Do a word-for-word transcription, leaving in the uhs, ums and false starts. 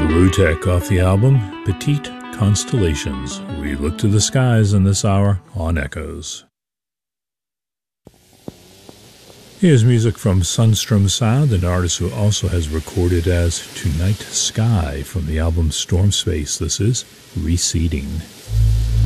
Bluetech off the album Petite Constellations. We look to the skies in this hour on Echoes. Here's music from Sunstrom Sound, an artist who also has recorded as Tonight Sky from the album Storm Space. This is Receding.